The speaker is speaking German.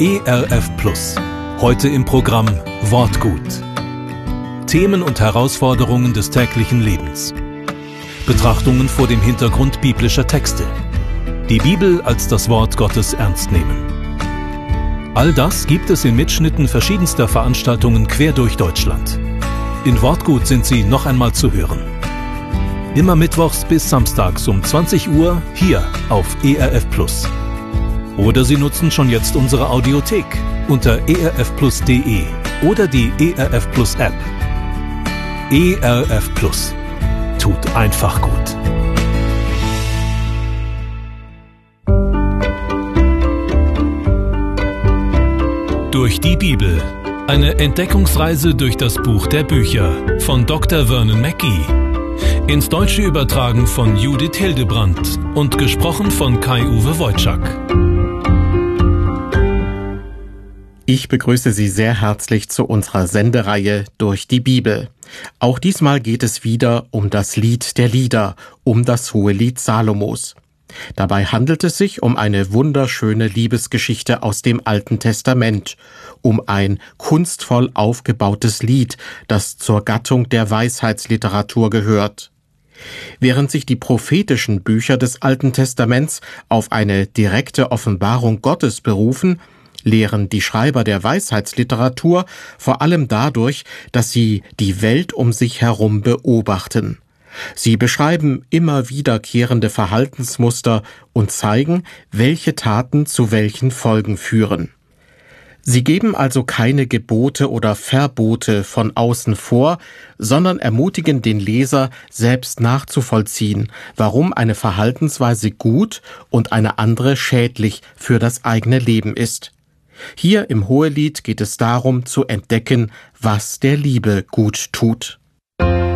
ERF Plus. Heute im Programm Wortgut. Themen und Herausforderungen des täglichen Lebens. Betrachtungen vor dem Hintergrund biblischer Texte. Die Bibel als das Wort Gottes ernst nehmen. All das gibt es in Mitschnitten verschiedenster Veranstaltungen quer durch Deutschland. In Wortgut sind sie noch einmal zu hören. Immer mittwochs bis samstags um 20 Uhr hier auf ERF Plus. Oder Sie nutzen schon jetzt unsere Audiothek unter erfplus.de oder die ERF Plus App. ERF Plus. Tut einfach gut. Durch die Bibel. Eine Entdeckungsreise durch das Buch der Bücher von Dr. Vernon Mackey. Ins Deutsche übertragen von Judith Hildebrandt und gesprochen von Kai-Uwe Wojczak. Ich begrüße Sie sehr herzlich zu unserer Sendereihe Durch die Bibel. Auch diesmal geht es wieder um das Lied der Lieder, um das Hohelied Salomos. Dabei handelt es sich um eine wunderschöne Liebesgeschichte aus dem Alten Testament, um ein kunstvoll aufgebautes Lied, das zur Gattung der Weisheitsliteratur gehört. Während sich die prophetischen Bücher des Alten Testaments auf eine direkte Offenbarung Gottes berufen, lehren die Schreiber der Weisheitsliteratur vor allem dadurch, dass sie die Welt um sich herum beobachten. Sie beschreiben immer wiederkehrende Verhaltensmuster und zeigen, welche Taten zu welchen Folgen führen. Sie geben also keine Gebote oder Verbote von außen vor, sondern ermutigen den Leser, selbst nachzuvollziehen, warum eine Verhaltensweise gut und eine andere schädlich für das eigene Leben ist. Hier im Hohelied geht es darum zu entdecken, was der Liebe gut tut.